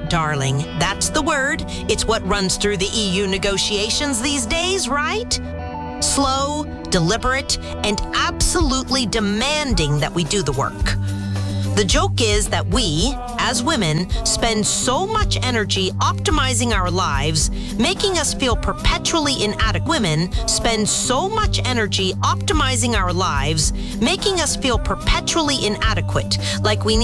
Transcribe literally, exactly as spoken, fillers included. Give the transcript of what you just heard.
darling. That's the word. It's what runs through the E U negotiations these days, right? Slow, deliberate, and absolutely demanding that we do the work. The joke is that we, as women, spend so much energy optimizing our lives, making us feel perpetually inadequate. Women spend so much energy optimizing our lives, making us feel perpetually inadequate, like we need